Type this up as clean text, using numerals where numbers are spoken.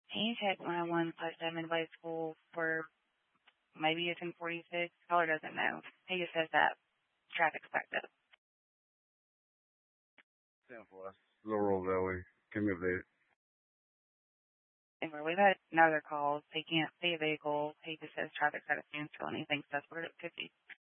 Can you check 101/7 by school for maybe a 1046? Caller doesn't know. He just says that traffic's backed up. 10 plus. Laurel Valley. Give me a update. And where we've had another calls, he can't see a vehicle. He just says traffic's at a standstill and he thinks that's what it could be.